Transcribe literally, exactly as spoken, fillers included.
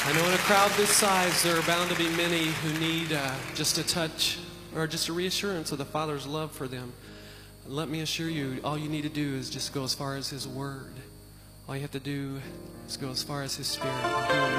I know in a crowd this size, there are bound to be many who need uh, just a touch or just a reassurance of the Father's love for them. And let me assure you, all you need to do is just go as far as His Word. All you have to do is go as far as His Spirit.